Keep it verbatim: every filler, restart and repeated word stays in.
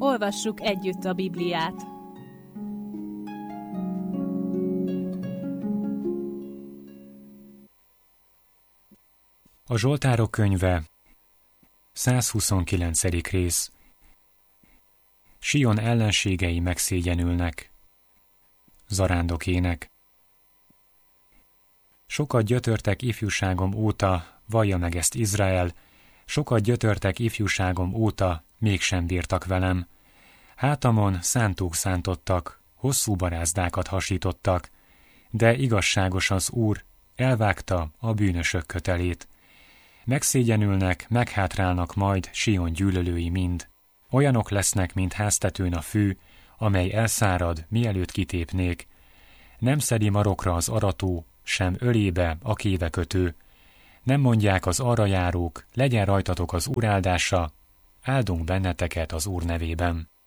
Olvassuk együtt a Bibliát. A Zsoltárok könyve, százhuszonkilencedik rész. Sion ellenségei megszégyenülnek. Zarándokének. Sokat gyötörtek ifjúságom óta, vallja meg ezt Izrael, sokat gyötörtek ifjúságom óta, mégsem bírtak velem. Hátamon szántók szántottak, hosszú barázdákat hasítottak, de igazságos az Úr, elvágta a bűnösök kötelét. Megszégyenülnek, meghátrálnak majd Sion gyűlölői mind. Olyanok lesznek, mint háztetőn a fű, amely elszárad, mielőtt kitépnék. Nem szedi marokra az arató, sem ölébe a kévekötő. Nem mondják az arrajárók, legyen rajtatok az Úr áldása, áldunk benneteket az Úr nevében.